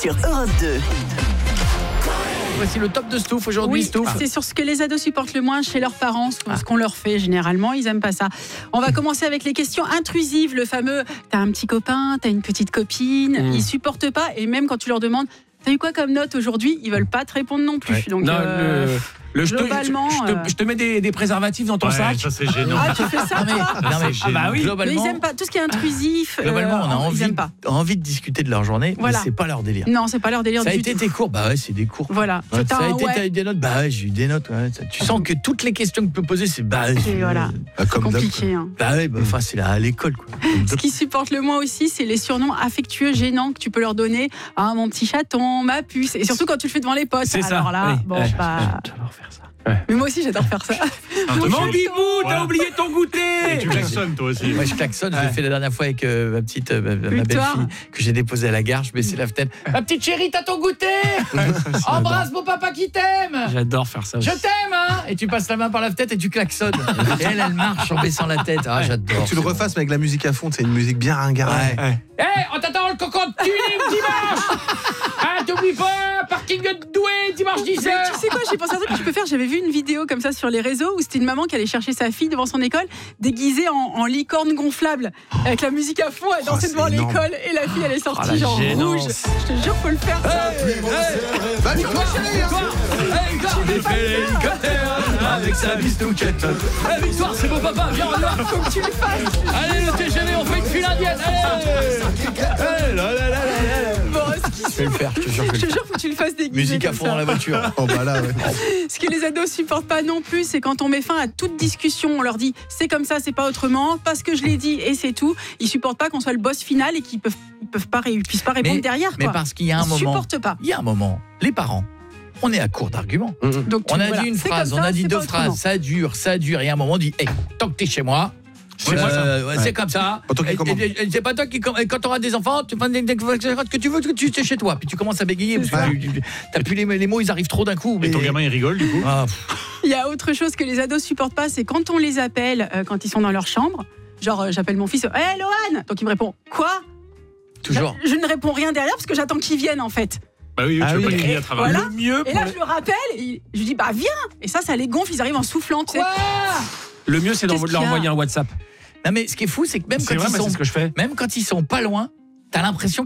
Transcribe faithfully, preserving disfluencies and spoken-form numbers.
sur Europe deux. Voici le top de Stouff aujourd'hui. Oui, Stouff. c'est sur ce que les ados supportent le moins chez leurs parents, ce Ah. qu'on leur fait généralement, ils aiment pas ça. On va commencer avec les questions intrusives, le fameux t'as un petit copain, t'as une petite copine, Mmh. ils supportent pas, et même quand tu leur demandes t'as eu quoi comme note aujourd'hui, ils veulent pas te répondre non plus. Ouais. Donc, Non, euh, le, le- je, te, globalement, je, te, euh, je te mets des, des préservatifs dans ton Ouais, sac. ça c'est gênant. Ah, tu fais ça Non mais, toi non, mais Ah bah oui. Mais globalement, ils aiment pas tout ce qui est intrusif. globalement, euh, on a ils envie, aiment pas. envie de discuter de leur journée, Voilà. mais c'est pas leur délire. Non, c'est pas leur délire Ça a du été tout. tes cours, bah ouais, c'est des cours. Voilà. Ouais, T'as ça a un été ouais. t'as eu des notes, bah ouais, j'ai eu des notes. Ouais. Ça- Tu sens que toutes les questions que tu peux poser, c'est bah, Et je- voilà. Bah, comme d'hab, Compliqué. Hein. bah ouais, bah, enfin c'est là à l'école quoi. Ce qu'ils supportent le moins aussi, c'est les surnoms affectueux, gênants que tu peux leur donner. Ah, mon petit chaton, ma puce. Et surtout quand tu le fais devant les potes. C'est ça. Alors là, Oui. bon, Ouais. bah. J'adore faire ça. Mais moi aussi, j'adore faire ça. Mon bibou, t'as Voilà. oublié ton goûter. Et tu klaxonnes toi aussi. Moi je klaxonne, je Ouais. l'ai fait la dernière fois avec euh, ma petite, euh, ma, ma Victoire. belle-fille que j'ai déposée à la gare, je baissais la fenêtre. Ma petite chérie, t'as ton goûter. Embrasse mon papa qui t'aime. J'adore faire ça. Je t'aime hein. Et tu passes la main par la fenêtre et tu klaxonnes. Et elle, elle marche en baissant la tête. Ah j'adore. tu le c'est refasses mais avec la musique à fond, c'est une musique bien ringarde. bon. Ouais. Hé, on t'attend le cocon de tuning dimanche. Ah, t'oublies pas, parking de Douai, dimanche dix Mais heures. tu sais quoi, j'ai pensé à un truc que tu peux faire. J'avais vu une vidéo comme ça sur les réseaux où c'était une maman qui allait chercher sa fille devant son école, déguisée en, en licorne gonflable, avec la musique à fond, elle dansait c'est devant énorme. l'école et la fille elle est sortie Oh, la genre gênance. rouge. Je te jure, faut le faire. Ça. Bah, Victoire, chérie, hein. Hey, Victoire, j'ai fait l'hélicoptère avec sa bistouquette. Hey, Victoire, c'est beau papa, viens, on y va. Faut que tu le fasses. Allez, le T G V, on fait une file indienne. Allez. Hey, là, là, là, là, là. Bon, ce, qui- Je vais le faire, je te jure. je que je te vais le jure, faut que tu le fasses déguisé. faire. Musique à comme fond ça. dans la voiture. Oh bah là, ouais. Ce que les ados supportent pas non plus, c'est quand on met fin à toute discussion. On leur dit c'est comme ça, c'est pas autrement, parce que je l'ai dit et c'est tout. Ils supportent pas qu'on soit le boss final et qu'ils peuvent, ils peuvent pas, ré- ils puissent pas répondre Mais- derrière. Mais Quoi. parce qu'il y a un Ils moment, supportent pas. il y a un moment, les parents, on est à court d'arguments. Donc, tu- On a voilà. dit une C'est phrase, comme on ça, a dit c'est deux pas autrement. phrases, ça dure, ça dure, et à un moment on dit, hey, tant que t'es chez moi, Chez moi, ça. euh, ouais, c'est Ouais. comme ça. Pas toi qui Et- commande. et- et c'est pas toi qui commande. Quand tu auras des enfants, tu fais des ce que tu veux, tu es chez toi. Puis tu commences à bégayer. C'est Parce que tu- tu- t'as plus les, les mots, ils arrivent trop d'un coup. Et ton mais- gamin il rigole du coup. Ah, pff, Il y a autre chose que les ados supportent pas, c'est quand on les appelle euh, quand ils sont dans leur chambre. Genre, euh, j'appelle mon fils, hé Lohan. Donc il me répond, quoi? toujours. Je ne réponds rien derrière parce que j'attends qu'il vienne en fait. Bah oui, oui, Ah tu veux oui. pas crier à travers. Voilà. Le mieux Et pour là, les- je le rappelle, et il- je lui dis, bah viens. Et ça, ça les gonfle, ils arrivent en soufflant. Tu sais. Le mieux, c'est Qu'est-ce de qu'il leur y a envoyer un WhatsApp. Non mais ce qui est fou, c'est que même C'est quand vrai, ils mais sont, c'est ce que je fais. même quand ils sont pas loin, t'as l'impression